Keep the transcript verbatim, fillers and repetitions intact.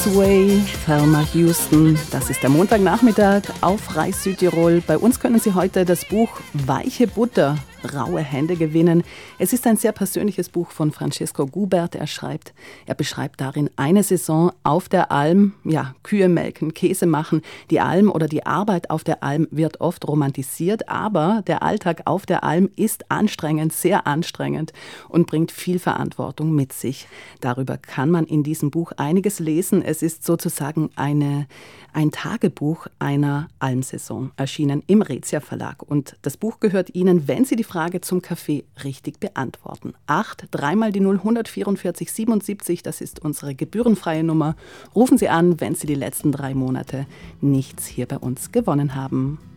Sway, Thelma Houston, das ist der Montagnachmittag auf Reis Südtirol. Bei uns können Sie heute das Buch Weiche Butter, raue Hände gewinnen. Es ist ein sehr persönliches Buch von Francesco Gubert. Er schreibt, er beschreibt darin eine Saison auf der Alm, ja, Kühe melken, Käse machen. Die Alm oder die Arbeit auf der Alm wird oft romantisiert, aber der Alltag auf der Alm ist anstrengend, sehr anstrengend und bringt viel Verantwortung mit sich. Darüber kann man in diesem Buch einiges lesen. Es ist sozusagen eine, ein Tagebuch einer Almsaison, erschienen im Raetia Verlag. Und das Buch gehört Ihnen, wenn Sie die Frage zum Kaffee richtig beantworten. acht, dreimal die null, hundertvierundvierzig, siebenundsiebzig, das ist unsere gebührenfreie Nummer. Rufen Sie an, wenn Sie die letzten drei Monate nichts hier bei uns gewonnen haben.